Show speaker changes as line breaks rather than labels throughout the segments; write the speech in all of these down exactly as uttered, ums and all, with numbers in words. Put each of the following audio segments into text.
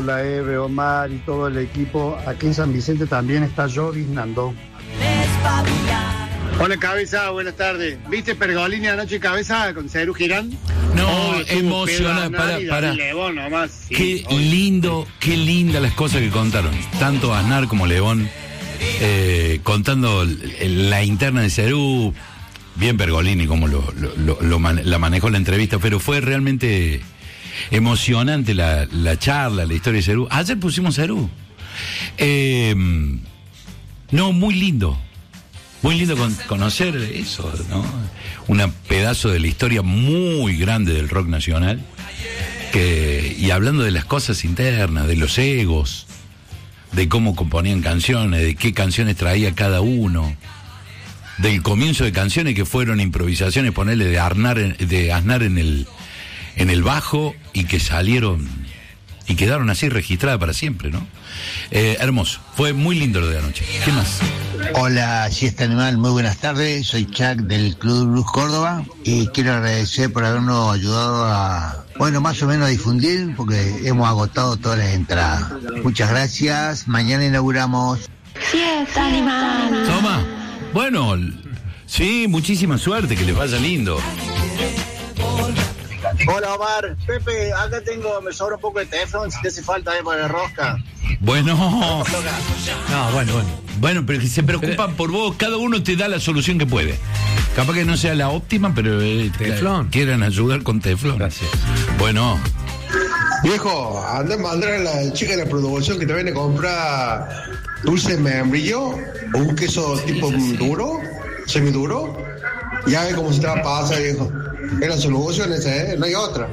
La Eve, Omar y todo el equipo. Aquí en San Vicente también está lloviznando.
Hola, Cabeza, buenas tardes. ¿Viste Pergolini anoche, Cabeza, con Cerú Girán?
No,
oh,
emocionante, para, para.
Lebón nomás, sí,
qué
obvio.
lindo, qué lindas las cosas que contaron. Tanto Aznar como Lebón, eh, contando el, la interna de Cerú. Bien Pergolini como lo, lo, lo, lo man, la manejó la entrevista, pero fue realmente emocionante la, la charla, la historia de Cerú. Ayer pusimos Cerú. Eh, no, muy lindo. Muy lindo con, conocer eso, ¿no? Un pedazo de la historia muy grande del rock nacional. Que, y hablando de las cosas internas, de los egos, de cómo componían canciones, de qué canciones traía cada uno, del comienzo de canciones que fueron improvisaciones, ponerle de Aznar, de Aznar en el, en el bajo y que salieron y quedaron así registradas para siempre, ¿no? Eh, hermoso, fue muy lindo lo de anoche. ¿Qué más?
Hola, Siesta Animal, muy buenas tardes, soy Chuck del Club Blues Córdoba y quiero agradecer por habernos ayudado a, bueno, más o menos a difundir porque hemos agotado todas las entradas. Muchas gracias, mañana inauguramos.
Siesta Animal.
Toma, bueno, sí, muchísima suerte, que les vaya lindo.
Hola, Omar. Pepe, acá tengo, me sobra un poco de teflón, si te hace falta ahí para la rosca.
Bueno,
no, bueno, bueno.
Bueno, pero que se preocupan por vos, cada uno te da la solución que puede. Capaz que no sea la óptima, pero eh,
teflón.
Quieran ayudar con teflón.
Gracias.
Bueno.
Viejo, anda a mandar a la chica de la producción que te viene a comprar dulce membrillo o un queso tipo duro, semiduro. Ya ve cómo se te va a pasar, viejo. Es la solución esa, ¿eh? No hay otra.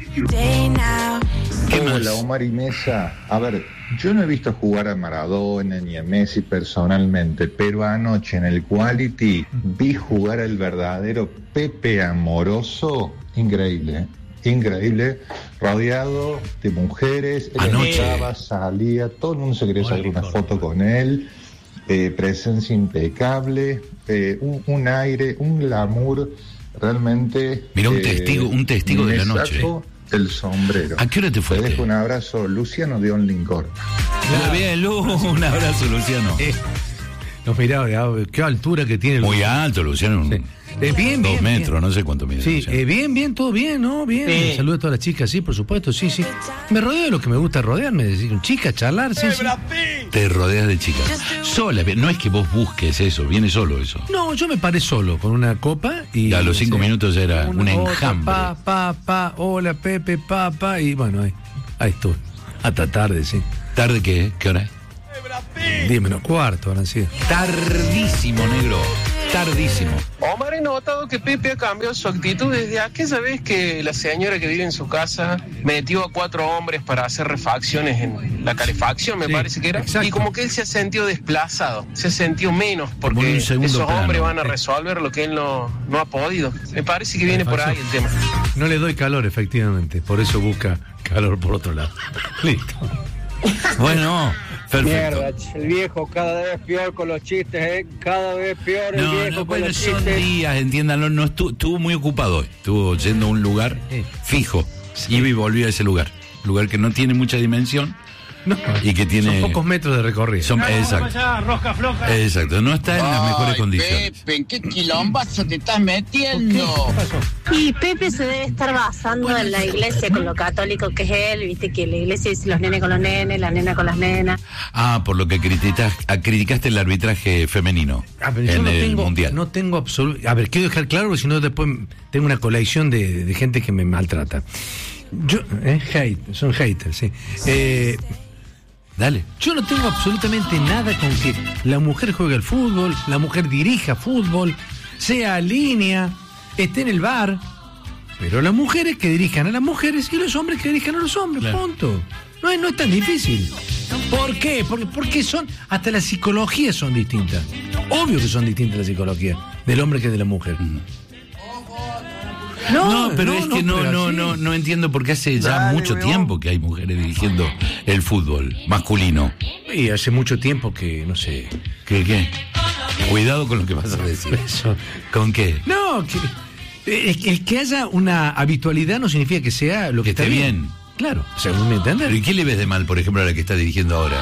Hola, Omar y Mesa. A ver, yo no he visto jugar a Maradona ni a Messi personalmente, pero anoche en el Quality vi jugar al verdadero Pepe Amoroso. Increíble, ¿eh? Increíble, rodeado de mujeres. Él entraba, salía, todo el mundo se quería sacar una foto con él. Eh, presencia impecable, eh, un, un aire, un glamour realmente.
Mira, un
eh,
testigo, un testigo de la noche.
El sombrero.
¿A qué hora te fuiste?
Te dejo un abrazo, Luciano de Onlincorp.
Claro. Bien, Lu, un abrazo, Luciano.
Eh, nos miraba, qué altura que tiene.
Muy alto, Luciano.
Sí. Eh, bien,
Dos
bien,
metros,
bien.
No sé cuánto mide.
Sí, eh, bien, bien, todo bien, ¿no? Bien. Sí. Saludo a todas las chicas, sí, por supuesto, sí, sí. Me rodeo de lo que me gusta rodearme, decir, chicas, charlar, sí, sí.
Te rodeas de chicas. Sola, no es que vos busques eso, viene solo eso.
No, yo me paré solo con una copa y.
y a los cinco sí, minutos ya era un enjambre.
Pa, pa, pa, hola Pepe, pa, pa, y bueno, ahí, ahí estuve. Hasta tarde, sí.
¿Tarde qué? ¿Qué hora?
Diez menos cuarto, ahora sí.
Tardísimo, negro. Tardísimo.
Omar, he notado que Pepe ha cambiado su actitud desde aquella vez que la señora que vive en su casa metió a cuatro hombres para hacer refacciones en la calefacción, me sí, parece que era. Exacto. Y como que él se ha sentido desplazado, se ha sentido menos porque esos plano. hombres van a resolver lo que él no, no ha podido. Me parece que viene por ahí el tema.
No le doy calor, efectivamente, por eso busca calor por otro lado. Listo.
Bueno, perfecto.
Mierda, el viejo cada vez peor con los chistes, ¿eh? Cada vez peor el
no,
viejo
no,
con
bueno,
los
son
chistes.
días, entiéndanlo, no estuvo, estuvo muy ocupado hoy. Estuvo yendo a un lugar fijo. Sí. Iba y volvió a ese lugar. Lugar que no tiene mucha dimensión. No, y que tiene.
Son pocos metros de recorrido.
Son, no, exacto.
Allá, rosca floja.
Exacto, no está en
Ay,
las mejores condiciones.
Pepe, ¿en qué quilombazo te estás metiendo?
Y Pepe se debe estar basando en la iglesia con lo católico que es él, viste que la iglesia dice los nenes con los nenes, la nena con las nenas.
Ah, por lo que criticas, criticaste el arbitraje femenino
ah, pero
en
yo no
el
tengo,
mundial.
No tengo absoluto. A ver, quiero dejar claro porque si no después tengo una colección de, de gente que me maltrata. Yo, eh, hate, son haters, sí. Eh.
Dale.
Yo no tengo absolutamente nada con que la mujer juegue al fútbol, la mujer dirija fútbol, sea línea, esté en el bar, pero las mujeres que dirijan a las mujeres y los hombres que dirijan a los hombres, claro. Punto. No es, no es tan difícil. ¿Por qué? Porque, porque son, hasta las psicologías son distintas. Obvio que son distintas las psicologías del hombre que de la mujer. Mm.
No, no, pero no, es que no, no, no, no entiendo por qué hace ya Dale, mucho weón. tiempo que hay mujeres dirigiendo el fútbol masculino.
Y hace mucho tiempo que, no sé.
¿Qué, qué? Cuidado con lo que vas a decir.
Eso.
¿Con qué?
No, que, el, el que haya una habitualidad no significa que sea lo que, que está
esté
bien.
bien. Claro.
Según mi entender.
¿Y qué le ves de mal, por ejemplo, a la que está dirigiendo ahora?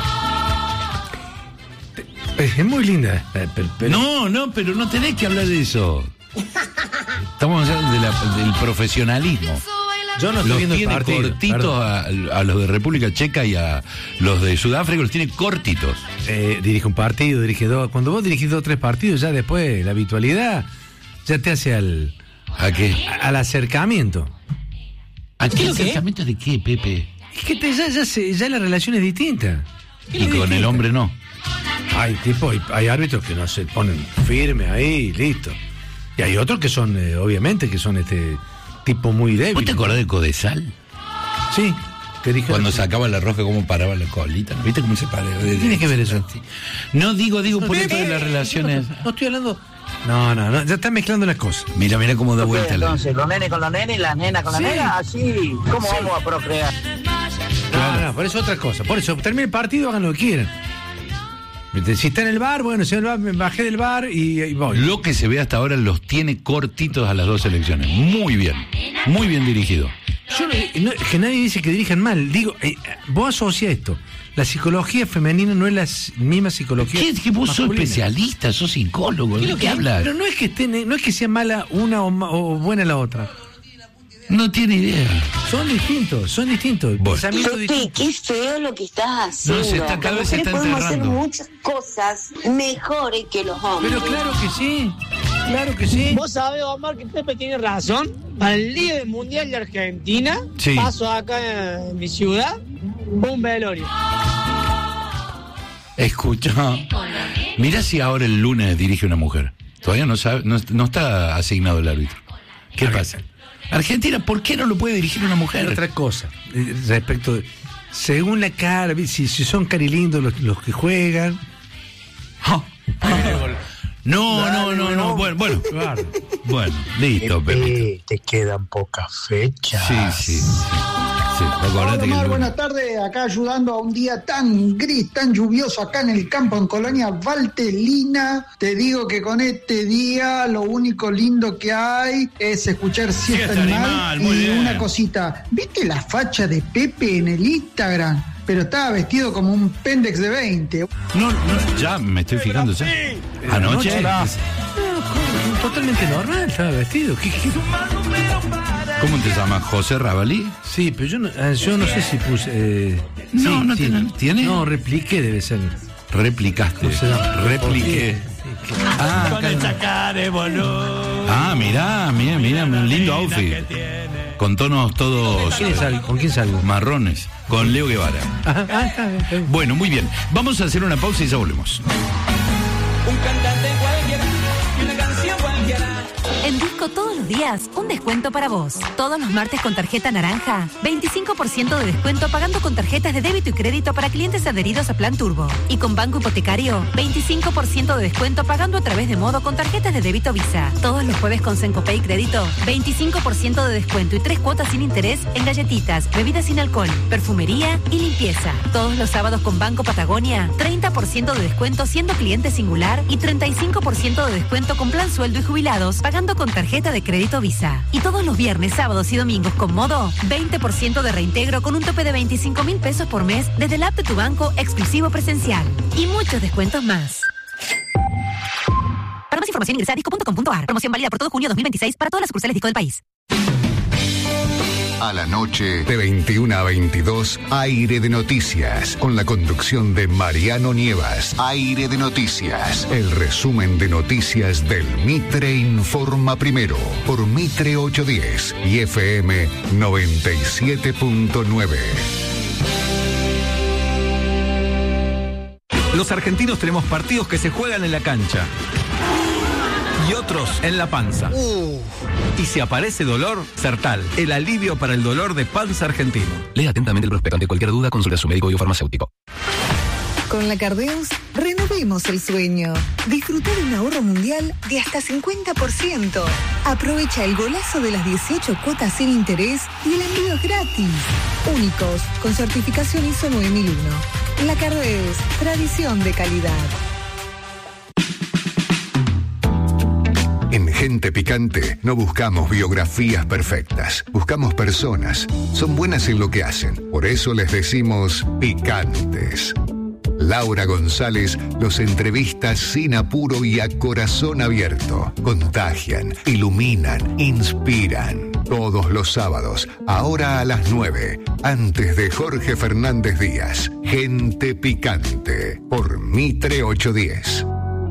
Es muy linda. Pero, pero...
No, no, pero no tenés que hablar de eso. Estamos hablando de la, del profesionalismo.
Yo no estoy
los
viendo
tiene
el partido,
cortitos a, a los de República Checa y a los de Sudáfrica, los tiene cortitos.
Eh, dirige un partido, dirige dos. Cuando vos dirigís dos o tres partidos, ya después la habitualidad ya te hace al...
¿A qué?
A, al acercamiento.
¿A qué acercamiento de qué, Pepe?
Es que te, ya, ya, se, ya la relación es distinta.
Y con distinta? El hombre no.
Hay tipo, hay, hay árbitros que no se ponen firmes ahí, listo. Y hay otros que son, eh, obviamente, que son este tipo muy débil.
¿Vos te acordás de Codesal?
Sí. Que dijo
cuando
que...
sacaba la rosca, cómo paraba la colita, ¿no? ¿Viste cómo se para?
¿Qué tiene que ver eso?
No, digo, digo, por esto de las relaciones.
No estoy hablando... No, no, no, ya están mezclando las cosas.
Mira, mira cómo da vuelta.
Entonces, la... los nenes con los nenes y las nenas con sí. las nenas, así, ¿cómo sí. vamos a procrear?
No, no, por eso otra cosa. Por eso, termine el partido, hagan lo que quieran. Si está en el bar, bueno, si en el bar, me bajé del bar y, y voy.
Lo que se ve hasta ahora los tiene cortitos a las dos selecciones. Muy bien, muy bien dirigido.
Yo no, no, que nadie dice que dirijan mal. Digo, eh, vos asocia esto. La psicología femenina no es la misma psicología.
¿Qué? Que vos masculina. Sos especialista, sos psicólogo. ¿De qué, qué hablas?
Pero no es que estén, no es que sea mala una o, o buena la otra.
No tiene idea.
Son distintos, son distintos.
Pepe, qué feo lo que estás haciendo.
No, se está, cada vez se está
podemos
enterrando.
hacer muchas cosas mejores que los hombres.
Pero claro que sí, claro que sí.
Vos sabés, Omar, que Pepe tiene razón. Para el Día del Mundial de Argentina, sí. paso acá en mi ciudad, un velorio.
Escucha, mira si ahora el lunes dirige una mujer. Todavía no sabe, no, no está asignado el árbitro. ¿Qué pasa? Argentina, ¿por qué no lo puede dirigir una mujer?
Otra cosa, respecto de, según la cara, si, si son carilindos los, los que juegan.
Oh. No, Dale, no, no, no, bueno, bueno, claro. Bueno, listo,
Pepe. Te quedan pocas fechas.
Sí, sí, sí. Sí,
Hola, Omar, buenas tardes, acá ayudando a un día tan gris, tan lluvioso acá en el campo, en Colonia Valtelina. Te digo que con este día lo único lindo que hay es escuchar Siesta, Siesta Animal. Animal y bien. Una cosita, ¿viste la facha de Pepe en el Instagram? Pero estaba vestido como un pendex de veinte.
No, no, ya me estoy fijando, ¿ya? Anoche.
Anoche no, totalmente normal estaba vestido. ¿Qué, qué?
¿Cómo te llamas? ¿José Rabalí?
Sí, pero yo no, yo no sé si puse... Eh,
no,
sí,
no
tiene,
tiene.
No, repliqué debe ser.
Replicaste. Repliqué.
Ah,
con el chacare, boludo.
Ah, mirá, mirá, mirá, un lindo outfit. Con tonos todos...
¿Quién es, ¿Con quién salgo?
Marrones. Con Leo Guevara.
Ajá, ah, está bien, está bien.
Bueno, muy bien. Vamos a hacer una pausa y ya volvemos.
Un cantante cualquiera y una canción cualquiera.
En Disco todos los días, un descuento para vos. Todos los martes con tarjeta naranja, veinticinco por ciento de descuento pagando con tarjetas de débito y crédito para clientes adheridos a Plan Turbo. Y con Banco Hipotecario, veinticinco por ciento de descuento pagando a través de Modo con tarjetas de débito Visa. Todos los jueves con Sencopay Crédito, veinticinco por ciento de descuento y tres cuotas sin interés en galletitas, bebidas sin alcohol, perfumería y limpieza. Todos los sábados con Banco Patagonia, treinta por ciento de descuento siendo cliente singular y treinta y cinco por ciento de descuento con Plan Sueldo y Jubilados pagando con tarjeta de crédito Visa. Y todos los viernes, sábados y domingos con Modo, veinte por ciento de reintegro con un tope de veinticinco mil pesos por mes desde el app de tu banco exclusivo presencial. Y muchos descuentos más. Para más información ingresa a disco punto com punto a r. Promoción válida por todo junio dos mil veintiséis para todas las sucursales Disco del país.
A la noche, de veintiuna a veintidós, Aire de Noticias, con la conducción de Mariano Nievas. Aire de Noticias, el resumen de noticias del Mitre Informa Primero, por Mitre ochocientos diez y F M noventa y siete punto nueve.
Los argentinos tenemos partidos que se juegan en la cancha y otros en la panza. Uh. Y si aparece dolor, Sertal, el alivio para el dolor de panza argentino.
Lea atentamente el prospecto. Ante cualquier duda, consulte a su médico y o farmacéutico.
Con la Cardeus, renovemos el sueño. Disfruta de un ahorro mundial de hasta cincuenta por ciento. Aprovecha el golazo de las dieciocho cuotas sin interés y el envío es gratis. Únicos, con certificación I S O nueve mil uno. La Cardeus, tradición de calidad.
En Gente Picante no buscamos biografías perfectas, buscamos personas. Son buenas en lo que hacen, por eso les decimos picantes. Laura González los entrevista sin apuro y a corazón abierto. Contagian, iluminan, inspiran. Todos los sábados, ahora a las nueve, antes de Jorge Fernández Díaz. Gente Picante, por Mitre ochocientos diez.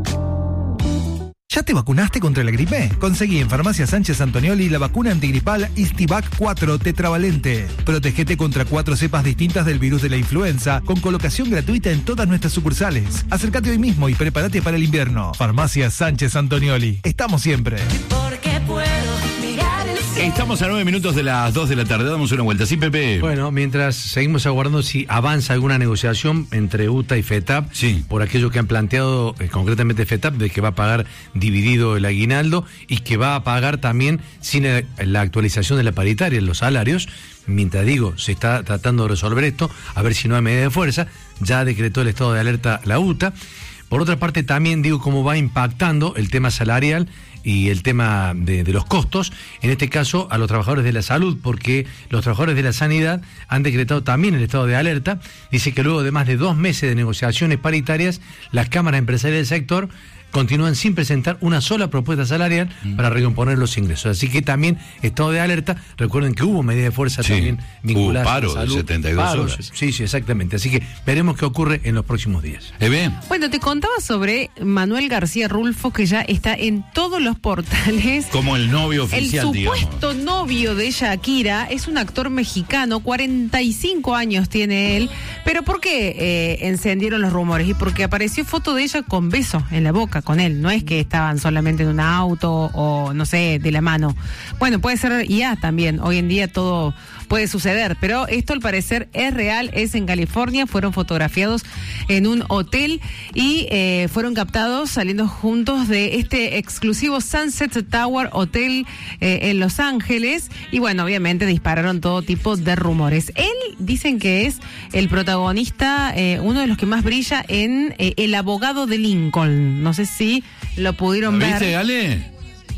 ¿Ya te vacunaste contra la gripe? Conseguí en Farmacia Sánchez Antonioli la vacuna antigripal Istivac cuatro tetravalente. Protégete contra cuatro cepas distintas del virus de la influenza, con colocación gratuita en todas nuestras sucursales. Acércate hoy mismo y prepárate para el invierno. Farmacia Sánchez Antonioli. Estamos siempre.
Porque puedo mirar el cielo.
Estamos a nueve minutos de las dos de la tarde. Damos una vuelta. ¿Sí, Pepe?
Bueno, mientras seguimos aguardando si avanza alguna negociación entre U T A y FETAP,
sí,
por aquello que han planteado, eh, concretamente FETAP, de que va a pagar dividido el aguinaldo y que va a pagar también sin el, la actualización de la paritaria en los salarios. Mientras digo, se está tratando de resolver esto, a ver si no hay medida de fuerza. Ya decretó el estado de alerta la U T A. Por otra parte, también digo cómo va impactando el tema salarial y el tema de, de los costos, en este caso a los trabajadores de la salud, porque los trabajadores de la sanidad han decretado también el estado de alerta. Dice que luego de más de dos meses de negociaciones paritarias, las cámaras empresariales del sector continúan sin presentar una sola propuesta salarial mm. para recomponer los ingresos. Así que también estado de alerta. Recuerden que hubo medidas de fuerza sí. también vinculadas
hubo paro
a la salud.
de setenta y dos
Paros,
horas.
Sí, sí, exactamente. Así que veremos qué ocurre en los próximos días.
¿Eh,
bueno, te contaba sobre Manuel García Rulfo, que ya está en todos los portales.
Como el novio oficial,
El supuesto
digamos.
novio de Shakira es un actor mexicano, cuarenta y cinco años tiene él. Pero ¿por qué eh, encendieron los rumores? Y porque apareció foto de ella con beso en la boca con él. No es que estaban solamente en un auto o, no sé, de la mano. Bueno, puede ser I A también. Hoy en día todo puede suceder, pero esto al parecer es real, es en California. Fueron fotografiados en un hotel y eh, fueron captados saliendo juntos de este exclusivo Sunset Tower Hotel eh, en Los Ángeles. Y bueno, obviamente dispararon todo tipo de rumores. Él dicen que es el protagonista, eh, uno de los que más brilla en eh, El abogado de Lincoln. No sé si lo pudieron ver.
¿Viste, Ale?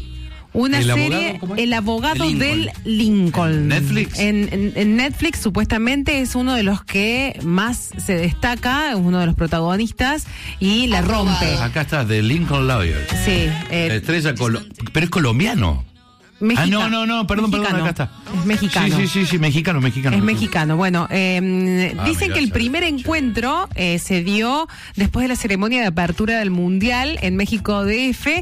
Una
¿El
serie,
abogado,
El abogado
Lincoln.
del Lincoln.
¿En Netflix?
En, en, en Netflix supuestamente es uno de los que más se destaca, uno de los protagonistas, y la rompe.
Acá está, The Lincoln Lawyer.
Sí. Eh,
La estrella colo- pero es colombiano.
Mexica-
ah, no, no, no, perdón,
mexicano.
perdón, acá está.
Es mexicano.
Sí, sí, sí, sí, mexicano, mexicano.
Es mexicano. Bueno, eh,
Ah,
dicen
mirá,
que el
ya
primer encuentro eh, se dio después de la ceremonia de apertura del Mundial en México D F.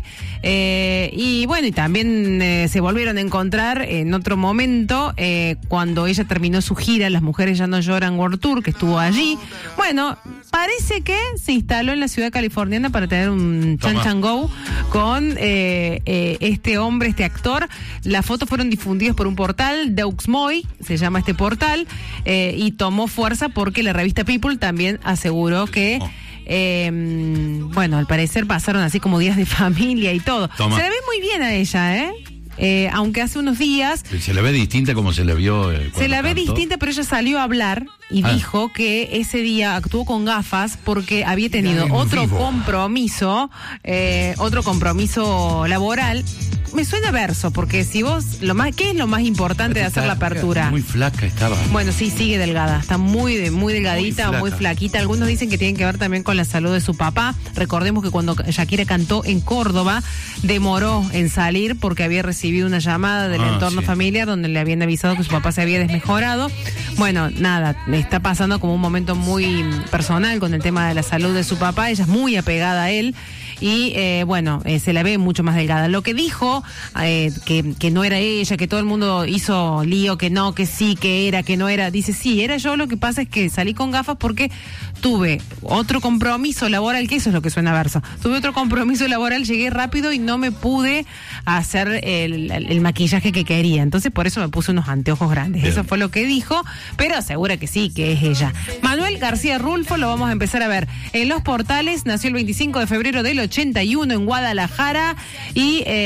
Eh, y bueno, y también eh, se volvieron a encontrar en otro momento eh, cuando ella terminó su gira Las Mujeres Ya No Lloran World Tour, que estuvo allí. Bueno, parece que se instaló en la ciudad californiana para tener un chan
Toma.
chan go con eh, eh, este hombre, este actor. Las fotos fueron difundidas por un portal, Deux-Moi, se llama este portal, eh, y tomó fuerza porque la revista People también aseguró que,
Oh.
eh, bueno, al parecer pasaron así como días de familia y todo.
Toma.
Se le ve muy bien a ella, ¿eh? Eh, aunque hace unos días
Se la ve distinta como se le vio. eh,
se
cuando
la ve
cantó.
distinta, pero ella salió a hablar y
Ah.
dijo que ese día actuó con gafas porque había tenido
en
otro
vivo.
compromiso, eh, otro compromiso laboral. Me suena verso, porque si vos, lo más, ¿qué es lo más importante de hacer la apertura?
Muy flaca estaba.
Bueno, sí, sigue delgada, está muy de- muy delgadita,
Muy
muy,
flaca.
flaquita. Algunos dicen que tienen que ver también con la salud de su papá. Recordemos que cuando Shakira cantó en Córdoba, demoró en salir porque había recibido una llamada del
Ah,
entorno
sí.
familiar donde le habían avisado que su papá se había desmejorado. Bueno, nada, le está pasando como un momento muy personal con el tema de la salud de su papá. Ella es muy apegada a él. Y eh, bueno, eh, se la ve mucho más delgada. Lo que dijo, eh, que, que no era ella, que todo el mundo hizo lío, que no, que sí, que era, que no era. Dice, sí, era yo. Lo que pasa es que salí con gafas porque tuve otro compromiso laboral, que eso es lo que suena verso. Tuve otro compromiso laboral, llegué rápido y no me pude hacer el, el- el maquillaje que quería. Entonces por eso me puse unos anteojos grandes.
Bien.
Eso fue lo que dijo, pero asegura que sí, que es ella. Manuel García Rulfo lo vamos a empezar a ver en los portales. Nació el veinticinco de febrero del ochenta y uno en Guadalajara y eh, ha actuado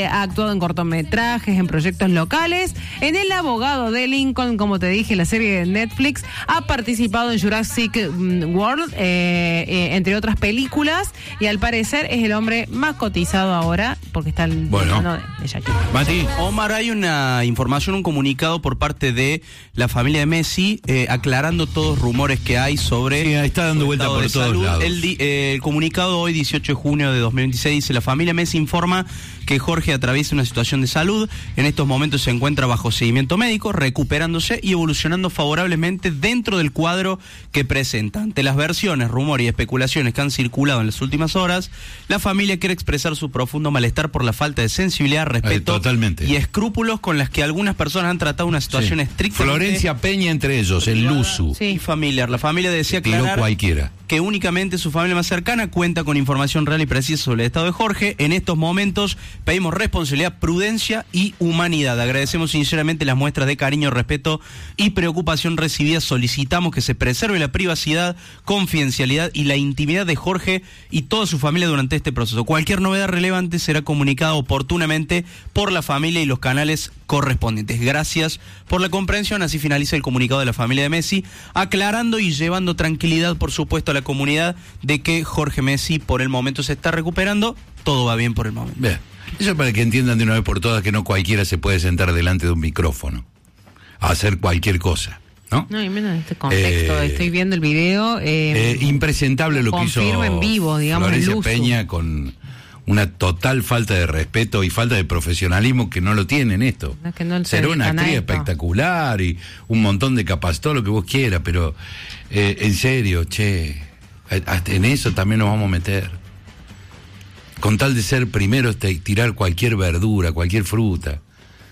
participado en cortometrajes, en proyectos locales. En El abogado de Lincoln, como te dije, la serie de Netflix, ha participado en Jurassic World, eh, eh, entre otras películas, y al parecer es el hombre más cotizado ahora, porque está el
bueno.
de, de Shakira.
Mati.
Omar, hay una información, un comunicado por parte de la familia de Messi, eh, aclarando todos los rumores que hay sobre...
Sí, está dando vuelta por todos
salud.
lados.
El, eh, el comunicado hoy, dieciocho de junio de dos mil veintiséis, dice: la familia Messi informa que Jorge atraviesa una situación de salud. En estos momentos se encuentra bajo seguimiento médico, recuperándose y evolucionando favorablemente dentro del cuadro que presenta. Ante las versiones, rumores y especulaciones que han circulado en las últimas horas, la familia quiere expresar su profundo malestar por la falta de sensibilidad, respeto
eh, totalmente.
y escrúpulos con las que algunas personas han tratado una situación
sí.
estrictamente...
Florencia Peña entre ellos, el Luzu.
Sí. Y familiar. La familia decía
tiró
aclarar
cualquiera.
que únicamente su familia más cercana cuenta con información real y precisa sobre el estado de Jorge. En estos momentos pedimos responsabilidad, prudencia y humanidad. Agradecemos sinceramente las muestras de cariño, respeto y preocupación recibidas. Solicitamos que se preserve la privacidad, confidencialidad y la intimidad de Jorge y toda su familia durante este proceso. Cualquier novedad relevante será comunicada oportunamente por la familia y los canales correspondientes. Gracias por la comprensión. Así finaliza el comunicado de la familia de Messi, aclarando y llevando tranquilidad, por supuesto, a la comunidad de que Jorge Messi por el momento se está recuperando. Todo va bien por el momento.
Bien. Eso es para que entiendan de una vez por todas que no cualquiera se puede sentar delante de un micrófono a hacer cualquier cosa, ¿no?
No, y menos en este contexto.
Eh,
Estoy viendo el video. Eh,
eh, impresentable lo que hizo
confirmo en vivo, digamos,
Florencia
el uso.
Peña, con una total falta de respeto y falta de profesionalismo que no lo tiene en esto.
No, que no se
Será una
dedican a
actriz
esto.
espectacular y un montón de capaz, todo lo que vos quieras, pero eh, en serio, che, hasta en eso también nos vamos a meter. Con tal de ser primero, este, tirar cualquier verdura, cualquier fruta.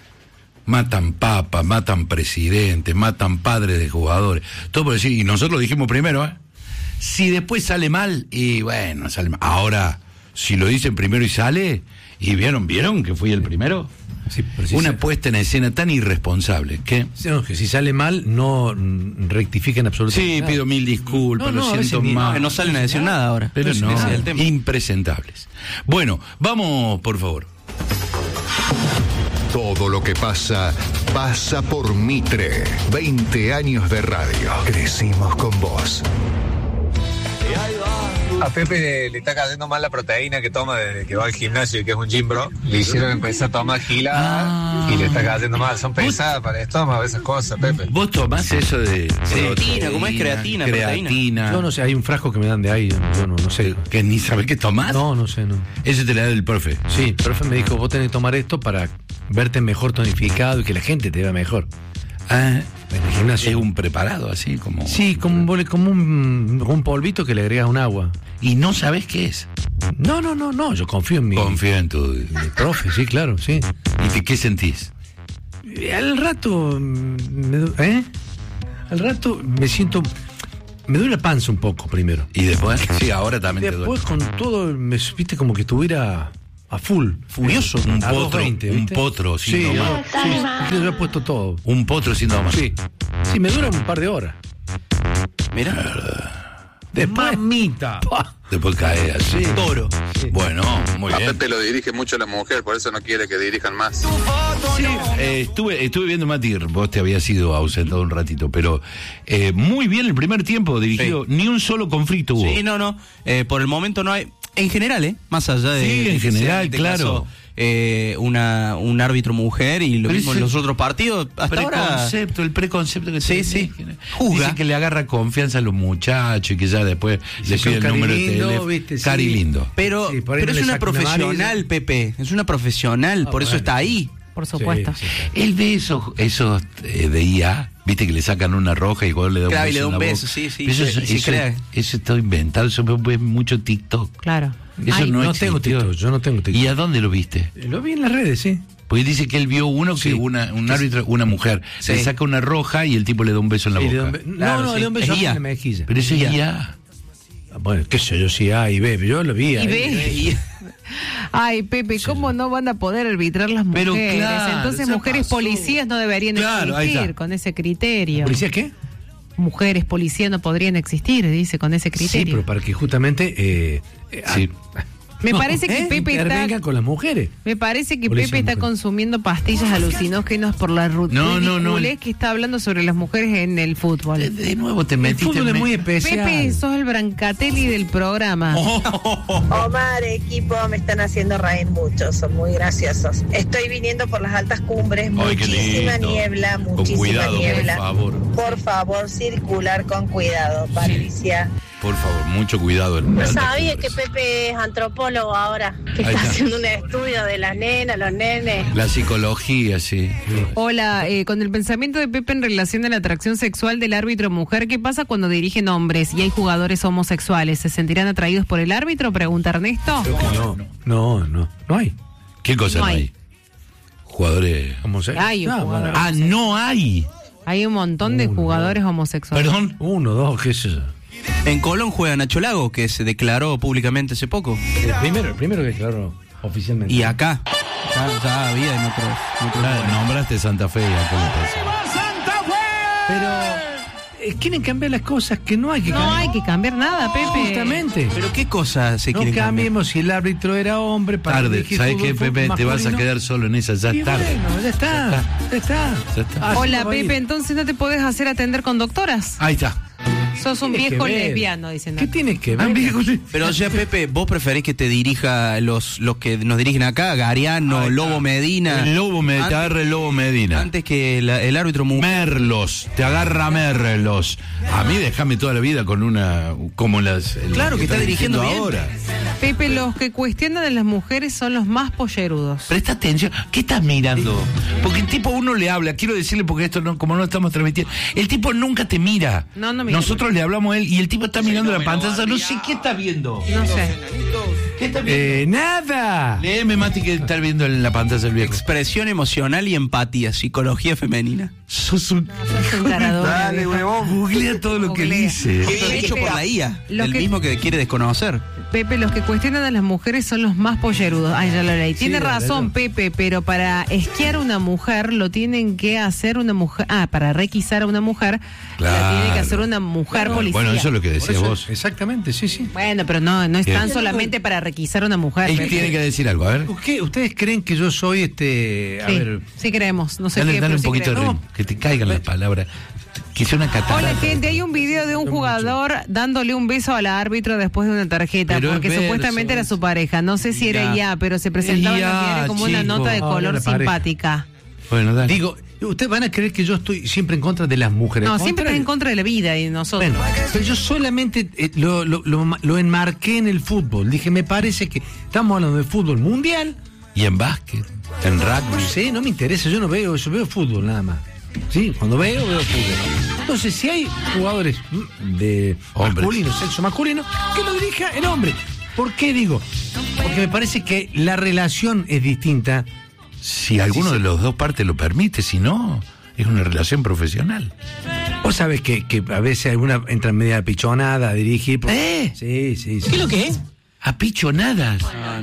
Matan papas, matan presidentes, matan padres de jugadores. Todo por decir, y nosotros lo dijimos primero, ¿eh? Si después sale mal, y bueno, sale mal. Ahora, si lo dicen primero y sale, y vieron, ¿vieron que fui el primero?
Sí, pero si
una
se...
puesta en escena tan irresponsable que...
Sí, no, que si sale mal no rectifiquen absolutamente
sí,
nada.
pido mil disculpas,
no, no,
lo siento
ni,
mal.
Que no salen a decir nada ahora.
Pero
Ese
no,
es el tema.
impresentables. Bueno, vamos, por favor.
Todo lo que pasa, pasa por Mitre. veinte años de radio. Crecimos con vos.
A Pepe le, le está cayendo mal la proteína que toma desde que va al gimnasio y que es un gym bro. Le hicieron empezar a tomar gilada ah. y le está cayendo mal. Son pesadas para el estómago esas cosas, Pepe.
¿Vos tomás eso de
creatina? ¿Cómo es creatina?
Creatina.
Yo no sé, hay un frasco que me dan de ahí. Yo no, no sé.
¿Que ni sabés qué tomás?
No, no sé, no.
Eso te lo da el profe.
Sí, el profe me dijo, vos tenés que tomar esto para verte mejor tonificado y que la gente te vea mejor.
Ah, en el gimnasio. Es un preparado así como...
Sí, como, como un, un polvito que le agregas un agua.
¿Y no sabés qué es?
No, no, no, no, yo confío en mi...
Confío en tu...
Mi profe, sí, claro, sí.
¿Y te, qué sentís?
Al rato... Me, ¿Eh? Al rato me siento... Me duele la panza un poco primero.
¿Y después? Sí, ahora también
después,
te duele.
Después con todo, me viste como que estuviera... A full, furioso.
Un
a
potro,
veinte,
un potro sin
sí,
domar.
Sí, sí, yo he puesto todo.
Un potro sin domar.
Sí, sí, me dura un par de horas.
Mira.
Después, mamita.
Después cae así.
Toro.
Sí. Bueno, muy
a
bien.
A Pepe lo dirige mucho la mujer, por eso no quiere que dirijan más.
Sí, eh, estuve, estuve viendo, Mati, vos te habías ido ausentado un ratito, pero eh, muy bien el primer tiempo dirigido, sí. Ni un solo conflicto hubo.
Sí, no, no. Eh, por el momento no hay. En general, ¿eh? Más allá de...
Sí, en general,
este
claro.
Caso, eh, una, un árbitro mujer y lo pero mismo en los otros partidos. Hasta
preconcepto,
ahora...
el preconcepto que
sí,
se
sí.
Juzga. Dice que le agarra confianza a los muchachos y que ya después
sí,
le pide el número de teléfono. Cari
sí.
lindo.
Pero,
sí,
pero
no
es una profesional,
una
Pepe. Es una profesional, ah, por eso bueno. está ahí.
Por supuesto.
Sí, sí, claro. Él ve esos, esos eh, de I A, viste que le sacan una roja y cuando le da un
claro,
beso.
Y le da un beso,
boca.
sí, sí.
Eso,
sí,
eso,
sí
eso, eso está inventado, eso ve mucho TikTok.
Claro.
Eso
Ay,
no,
no tengo TikTok, yo no tengo TikTok.
¿Y a dónde lo viste?
Lo vi en las redes, sí.
Porque dice que él vio uno que sí. una, un árbitro, una mujer, sí. le saca una roja y el tipo le da un beso en la
sí,
boca.
Be- no, claro, no, sí. le da un beso en la mejilla.
Pero eso es I A.
Bueno, qué sé yo, si A y B, yo lo vi.
Y B. Ay, Pepe, ¿cómo sí. no van a poder arbitrar las mujeres?
Pero claro,
entonces mujeres pasó. Policías no deberían
claro,
existir con ese criterio.
¿Policías qué?
Mujeres policías no podrían existir, dice, con ese criterio.
Sí, pero para que justamente... Eh,
sí.
a,
Me parece que
¿Eh?
Pepe
Intervengan
está...
con las mujeres.
Me parece que
Policía
Pepe está
mujer.
consumiendo pastillas alucinógenas por la rutina.
No, no, no.
que está hablando sobre las mujeres en el fútbol.
De, de nuevo te
El
metiste.
fútbol es
en
muy
me-
especial.
Pepe, sos el Brancatelli del programa.
Omar, equipo, me están haciendo reír mucho, son muy graciosos. Estoy viniendo por las altas cumbres,
Ay, qué
muchísima
lindo.
niebla,
Con
muchísima
cuidado, por
niebla.
favor.
Por favor, circular con cuidado, Patricia.
Por favor, mucho cuidado.
No sabía que Pepe es antropólogo ahora, que
Ahí
está
está.
haciendo un estudio de las nenas, los nenes.
La psicología, sí.
Hola, eh, con el pensamiento de Pepe en relación a la atracción sexual del árbitro mujer, ¿qué pasa cuando dirigen hombres y hay jugadores homosexuales? ¿Se sentirán atraídos por el árbitro? Pregunta Ernesto.
Creo que no, no, no, no hay.
¿Qué cosa
No
no
hay.
hay? Jugadores.
Hay un
No,
jugador.
Ah, no hay.
Hay un montón de jugadores homosexuales.
Perdón.
Uno, dos, qué sé yo.
En Colón juega Nacho Lago, que se declaró públicamente hace poco.
El primero, el primero que declaró oficialmente.
Y acá. Ya, ya había en otros. en otros
Ah,
lugares.
nombraste Santa Fe y acá me pasa.
Pero eh, quieren cambiar las cosas que no hay que
No
cambiar.
hay que cambiar nada, Pepe.
Justamente.
Pero qué cosas se
No
quieren cambiar.
cambiemos si el árbitro era hombre para
Tarde.
dirigir
¿Sabes
fútbol
qué, Pepe? Te
masculino.
vas a quedar solo en esa. Ya
Y
es tarde.
bueno, ya está, ya está.
Ya está.
Así
Hola,
no va a ir.
Pepe, entonces no te podés hacer atender con doctoras.
Ahí está.
Sos un
tiene
viejo
que ver?
lesbiano, dicen.
¿Qué tiene que ver?
Pero o sea, Pepe, vos preferís que te dirija los, los que nos dirigen acá, Gariano,
Ahí está.
Lobo Medina.
El Lobo Medina, te
Antes-
agarra el Lobo Medina.
Antes que la- el árbitro mujer.
Merlos, te agarra Merlos. A mí déjame toda la vida con una como las el
Claro que está dirigiendo bien.
ahora.
Pepe, los que cuestionan a las mujeres son los más pollerudos.
Presta atención, ¿qué estás mirando? Porque el tipo uno le habla, quiero decirle porque esto no, como no lo estamos transmitiendo, el tipo nunca te mira.
No, no mira.
Nosotros le hablamos a él y el tipo está mirando la pantalla, no sé qué está viendo.
No sé.
¿Qué está viendo?
Eh, nada.
Léeme, Mati, que está viendo en la pantalla el viejo.
Expresión emocional y empatía, psicología femenina.
Sos un...
Sos un tarador,
Dale,
viejo.
huevón, googlea todo lo que
Googlea.
dice.
Esto es hecho por la I A,
Lo
el
que-
mismo que quiere desconocer.
Pepe, los que cuestionan a las mujeres son los más pollerudos. Ay, ya lo leí. Tiene
dale,
razón,
dale.
Pepe, pero para esquiar a una mujer lo tienen que hacer una mujer. Ah, para requisar a una mujer, la
Claro.
tiene que hacer una mujer policía.
Bueno, eso es lo que
Por
decías
eso-
vos.
Exactamente, sí, sí.
Bueno, pero no, no es
Bien.
tan solamente para requisar a una mujer.
Él
Pepe.
tiene que decir algo, a ver.
¿Qué? ¿Ustedes creen que yo soy este... A
Sí,
ver...
sí creemos, no sé
Dale,
qué,
dale
pero
un
sí
poquito de
creemos.
ritmo, que te caigan las palabras. Que sea una catarata.
Hola gente, hay un video de un jugador dándole un beso al árbitro después de una tarjeta,
Pero es
porque
verso,
supuestamente era su pareja. No sé si era
Ya.
ya, pero se presentaba en
Ya,
los diarios como una
chico.
nota de
Ahora
color
la pareja.
simpática.
Bueno, dale.
Digo, ustedes van a creer que yo estoy siempre en contra de las mujeres.
No,
Al
siempre está en
contrario.
contra de la vida y nosotros.
Bueno, pero yo solamente eh, lo, lo, lo, lo enmarqué en el fútbol. Dije, me parece que estamos hablando de fútbol mundial.
Y en básquet, en rugby.
No sé, no me interesa, yo no veo, yo veo fútbol nada más. Sí, cuando veo, veo fútbol. Entonces, si hay jugadores mm, de
Hombres.
masculino, sexo masculino, que lo dirija el hombre. ¿Por qué digo? Porque me parece que la relación es distinta.
Si alguno de los dos partes lo permite, si no, es una relación profesional.
Vos sabés que, que a veces alguna entra en media pichonada a dirigir. por-
¿Eh?
Sí, sí, sí.
¿Qué es lo que es? A pichonadas.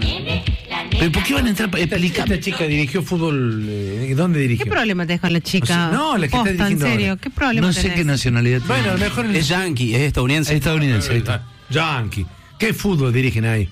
¿Pero por qué van a entrar? Explica.
Esta chica dirigió fútbol. eh, ¿Dónde dirigió?
¿Qué problema tenés con la chica?
No, sé, no, la que está
Posta, en
dirigiendo
serio,
ahora.
¿qué problema
No sé
tenés?
qué nacionalidad tiene.
Bueno, a lo mejor el
Es yankee, es estadounidense.
estadounidense. Ahí está.
Yankee. ¿Qué fútbol dirigen ahí?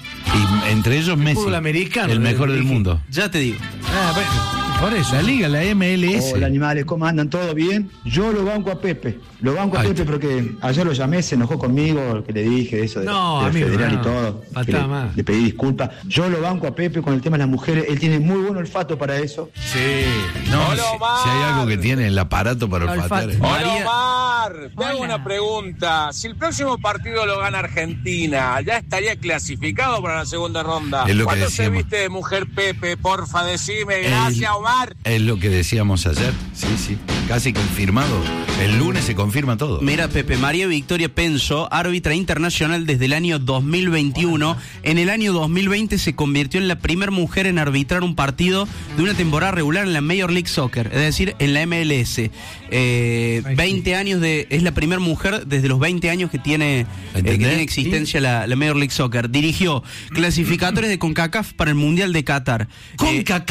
Y entre ellos Messi.
Fútbol americano,
El mejor del
dirige.
mundo.
Ya te digo.
Ah, bueno, por eso.
La liga, la M L S.
Hola animales, ¿cómo andan? ¿Todo bien? Yo lo banco a Pepe, lo banco a
Ahí
Pepe
está.
porque ayer lo llamé, se enojó conmigo, que le dije eso de,
No,
de la
amigo,
federal
no.
y todo,
Faltaba
que le,
más.
le pedí disculpas. Yo lo banco a Pepe con el tema de las mujeres, él tiene muy buen olfato para eso.
Sí.
No, si, si hay algo que tiene el aparato para olfatear.
Olfato.
Hola
María-
Omar, te hago
Hola.
una pregunta. Si el próximo partido lo gana Argentina, ¿ya estaría clasificado para la segunda ronda?
Es lo que
¿Cuándo se
decíamos.
viste de mujer Pepe? Porfa, decime.
El-
Gracias, Omar.
Es lo que decíamos ayer. Sí, sí. Casi confirmado. El lunes se confirma todo.
Mira, Pepe, María Victoria Penso, árbitra internacional desde el año dos mil veintiuno. En el año dos mil veinte se convirtió en la primera mujer en arbitrar un partido de una temporada regular en la Major League Soccer, es decir, en la M L S. Eh, veinte años de... Es la primera mujer desde los veinte años que tiene, eh, que
¿Entendés?
tiene existencia la, la Major League Soccer. Dirigió clasificatorios de CONCACAF para el Mundial de Qatar.
CONCACAF.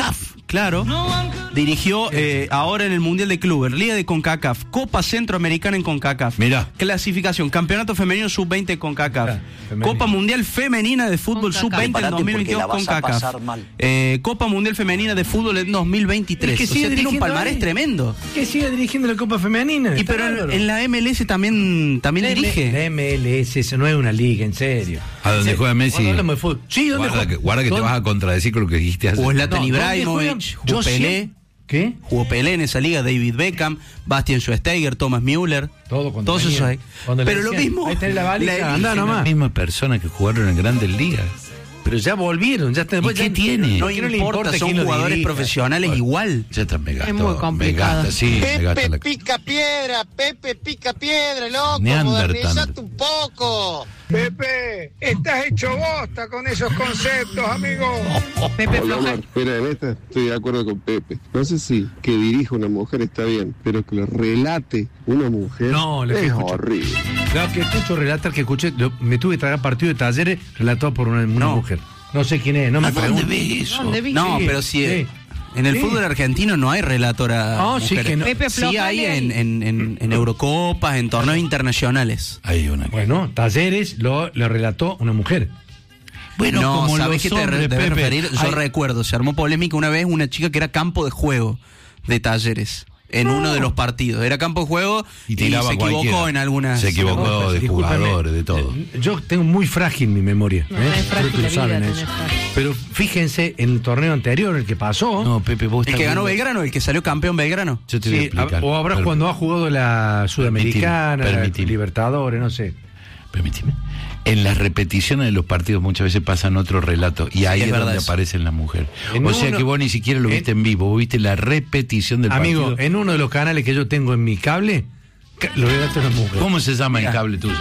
Claro. Dirigió eh, ahora en el Mundial de Clubes, Liga de CONCACAF, Copa Centroamericana en CONCACAF.
Mira.
Clasificación, Campeonato Femenino sub veinte CONCACAF. Mira, Copa Mundial Femenina de Fútbol sub veinte en dos mil veintidós CONCACAF. Eh, Copa Mundial Femenina de Fútbol en dos mil veintitrés.
Que
o sea, tiene un palmarés
ahí.
tremendo.
Que sigue dirigiendo la Copa Femenina.
Y pero en, en la M L S también, también
la
dirige.
La M L S, eso no es una liga, en serio.
A donde juega Messi.
Hablamos de fútbol. Sí, ¿dónde
guarda
juega?
que, guarda que te vas a contradecir con lo que dijiste hace.
O Zlatan
No,
Ibrahimovic, jugó Pelé.
¿Qué?
Jugó Pelé en esa liga, David Beckham, Bastian Schweinsteiger, Thomas Müller.
Todo cuando
todos esos ahí.
Cuando
Pero
le
lo
decían,
mismo.
ahí tenés la valija,
la
anda
Son
nomás.
las mismas personas que jugaron en Grandes Ligas.
Pero ya volvieron, ya está.
¿Y qué tiene?
No
¿Qué no le
importa,
importa
son
quién lo
jugadores
dirija?
profesionales igual.
Ya está, me gasto.
Es muy
me
complicado.
gasta, sí, me gasta
Pepe
la...
pica piedra, Pepe pica piedra, loco.
Neandertal.
Modernizate un poco.
Pepe, estás hecho bosta con esos conceptos, amigo.
Pepe
Hola,
Floja.
Omar. Mira, en esta estoy de acuerdo con Pepe. No sé si que dirija una mujer está bien, pero que lo relate una mujer
No, le
es
escucho.
horrible.
Lo que escucho relatar, que escuché, lo- me tuve que tragar partido de Talleres relatado por una, una
No.
mujer. No sé quién es, no me
¿A dónde
pregunto.
ves eso?
¿Dónde vi?
No,
Sí,
pero si
sí.
en el
Sí.
fútbol argentino no hay relatora.
No, sí
mujer.
que no.
Pepe
Sí
Floja,
hay
¿qué
en,
hay?
en, en, en Eurocopas, en torneos internacionales.
Hay una.
Bueno, Talleres lo, lo relató una mujer.
Bueno,
no,
como
¿sabés
los
qué te
hombres,
re- debes
Pepe.
referir? Yo
Hay-
recuerdo, se armó polémica una vez una chica que era campo de juego de Talleres. En uno de los partidos. Era campo de juego
Y
y,
tiraba
se equivocó
cualquiera.
en algunas.
Se equivocó
No,
de
discúlpame,
jugadores, de todo.
eh, Yo tengo muy frágil mi memoria.
No,
¿eh?
es frágil
Creo que
la
lo saben
vida,
eso.
tenés frágil.
Pero fíjense, en el torneo anterior, el que pasó.
No, Pepe, vos
El
estás
que ganó
viendo-
Belgrano, el que salió campeón Belgrano.
Yo te voy a
Sí,
explicar.
a- o habrá
Per-
cuando ha jugado la Sudamericana,
Permitime,
la
permitime.
Libertadores, no sé.
Permíteme. En las repeticiones de los partidos muchas veces pasan otros relatos y ahí
es
es,
verdad
donde
eso.
aparecen las mujeres.
En
O sea
uno-
que vos ni siquiera lo
en-
viste en vivo, vos viste la repetición del
Amigo,
partido.
en uno de los canales que yo tengo en mi cable, ca- lo relata una mujer.
¿Cómo se llama el cable tuyo?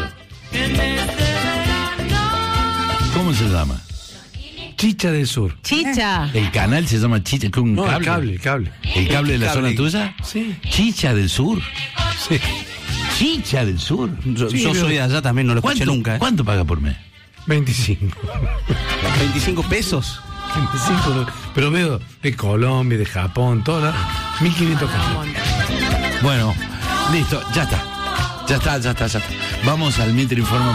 ¿Cómo se llama?
Chicha del Sur.
Chicha.
El canal se llama Chicha, ¿con un
No, el
cable?
cable, el cable.
¿El cable de la
cable.
zona tuya?
Sí.
Chicha del Sur.
Sí.
Chicha del Sur.
Yo,
Sí,
yo
pero-
soy de allá también, no lo escuché
¿Cuánto,
nunca. ¿eh?
¿Cuánto paga por mes?
veinticinco.
veinticinco pesos.
veinticinco, no- pero veo de Colombia, de Japón, todo, mil quinientos pesos.
Bueno, listo, ya está. Ya está, ya está, ya está. Vamos al Mitre Informa.